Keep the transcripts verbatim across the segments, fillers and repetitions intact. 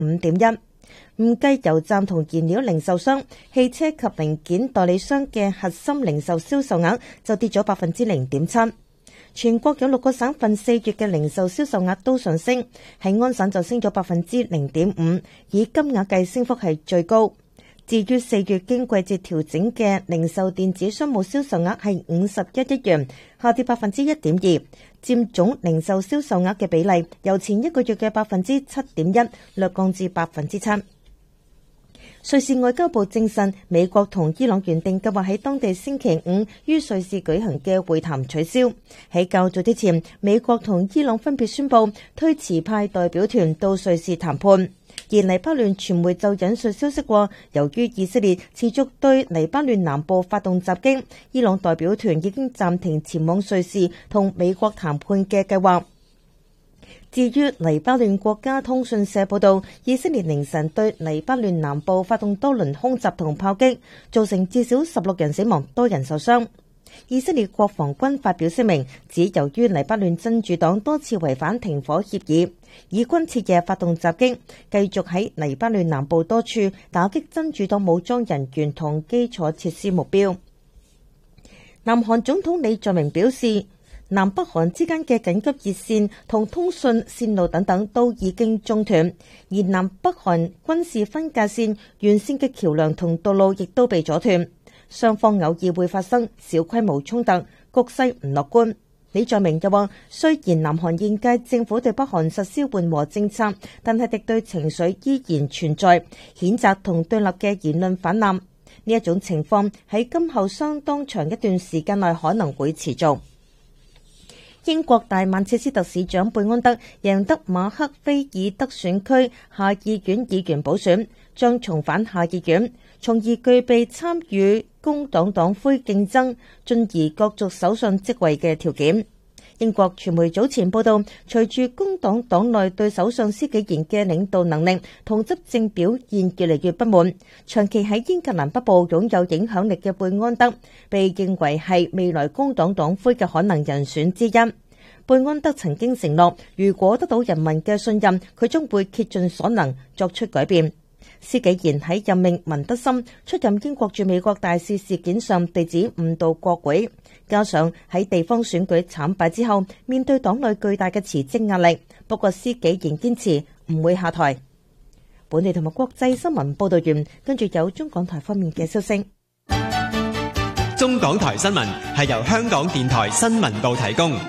五點一。唔計油站同燃料零售商、汽車及零件代理商嘅核心零售銷售額就跌咗百分之零點七。全國有六個省份四月嘅零售銷售額都上升，喺安省就升咗百分之零點五，以金額計升幅係最高。至於四月經季節調整嘅零售電子商務銷售額係五十一億元，下跌百分之一點二，佔總零售銷售額嘅比例由前一個月嘅百分之七點一略降至百分之七。瑞士外交部證實，美國同伊朗原定計劃喺當地星期五於瑞士舉行嘅會談取消。喺較早之前，美國同伊朗分別宣布推遲派代表團到瑞士談判。而黎巴嫩傳媒就引述消息話，由於以色列持續對黎巴嫩南部發動襲擊，伊朗代表團已經暫停前往瑞士同美國談判嘅計劃。至於黎巴嫩國家通訊社報道，以色列凌晨對黎巴嫩南部發動多輪空襲同炮擊，造成至少十六人死亡，多人受傷。以色列國防軍發表聲明，指由於黎巴嫩真主黨多次違反停火協議，以軍徹夜發動襲擊，繼續喺黎巴嫩南部多處打擊真主黨武裝人員同基礎設施目標。南韓總統李在明表示，南北韓之間嘅緊急熱線同通訊線路等等都已經中斷，而南北韓軍事分界線沿線嘅橋梁同道路亦都被阻斷，雙方偶爾會發生小規模衝突，局勢唔樂觀。李在明又話，雖然南韓現屆政府對北韓實施緩和政策，但係敵對情緒依然存在，譴責同對立嘅言論氾濫。呢一種情況喺今後相當長一段時間內可能會持續。英國大曼徹斯特市長貝安德贏得馬克菲爾德選區下議院議員補選，將重返下議院，從而具備參與工黨黨魁競爭，進而角逐首相職位嘅條件。英國傳媒早前報道，隨住工黨黨內對首相施紀賢嘅領導能力同執政表現越嚟越不滿，長期喺英格蘭北部擁有影響力嘅貝安德被認為係未來工黨黨魁嘅可能人選之一。貝安德曾經承諾，如果得到人民嘅信任，佢將會竭盡所能作出改變。施紀賢喺任命文德森出任英國駐美國大使事件上被指誤導國會，加上喺地方選舉慘敗之後，面對黨內巨大嘅辭職壓力。不過施紀賢堅持唔會下台。本地同埋國際新聞報道完，跟住有中港台方面嘅消息。 中港台新聞係由香港電台新聞部提供。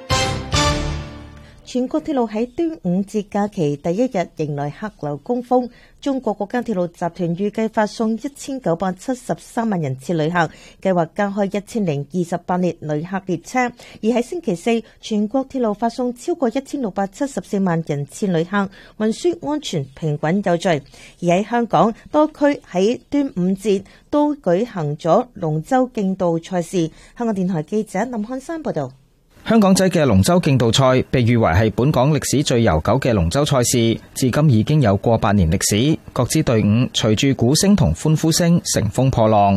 全國鐵路喺端午節假期第一日迎來客流高峰，中國國家鐵路集團預計發送一千九百七十三萬人次旅客，計劃加開一千零二十八列旅客列車。而喺星期四，全國鐵路發送超過一千六百七十四萬人次旅客，運輸安全平穩有序。而喺香港，多區喺端午節都舉行咗龍舟競渡賽事。香港電台記者林漢山報道。 香港仔嘅龍舟競渡賽被譽為係本港歷史最悠久嘅龍舟賽事，至今已經有過百年歷史。各支隊伍隨住鼓聲同歡呼聲乘風破浪。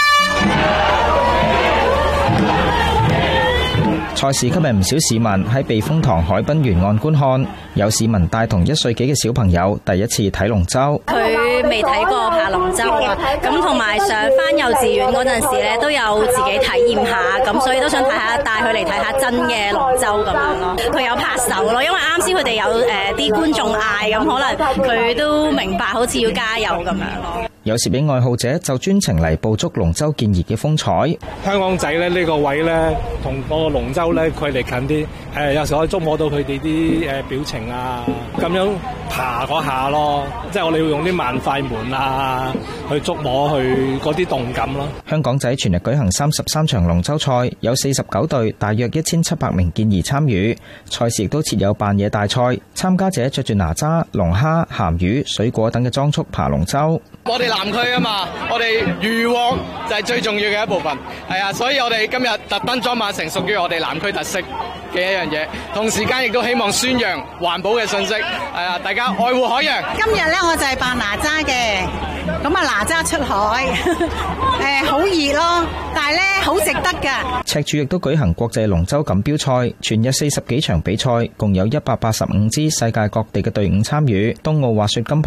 賽事吸引唔少市民喺避風塘海濱沿岸觀看，有市民帶同一歲幾嘅小朋友第一次睇龍舟。 佢未睇過爬龍舟啊，咁同埋上翻幼稚園嗰陣時咧，都有自己體驗下，咁所以都想睇下，帶佢嚟睇下真嘅龍舟咁樣咯。佢有拍手咯，因為啱先佢哋有誒啲觀眾嗌，咁可能佢都明白，好似要加油咁樣咯。 有攝影愛好者就專程嚟捕捉龍舟健兒嘅風采。 香港仔咧呢個位咧，同個龍舟咧距離近啲，誒有時可以觸摸到佢哋啲誒表情啊，咁樣爬嗰下咯，即係我哋要用啲慢快門啊去觸摸佢嗰啲動感咯。 香港仔全日舉行三十三場龍舟賽，有四十九隊，大約一千七百名健兒參與。賽事亦都設有扮嘢大賽，參加者着住哪吒、龍蝦、鹹魚、水果等嘅裝束爬龍舟。 我哋南區啊嘛，我哋漁獲就係最重要嘅一部分，係啊，所以我哋今日特登裝扮成屬於我哋南區特色。 嘅一樣嘢，同時間亦都希望宣揚環保嘅信息，係啊，大家愛護海洋。 今日咧我就係扮哪吒嘅，咁啊哪吒出海，誒好熱咯，但係咧好值得㗎。 赤柱亦都舉行國際龍舟錦標賽，全日四十幾場比賽，共有一百八十五支世界各地嘅隊伍參與。東奧滑雪金牌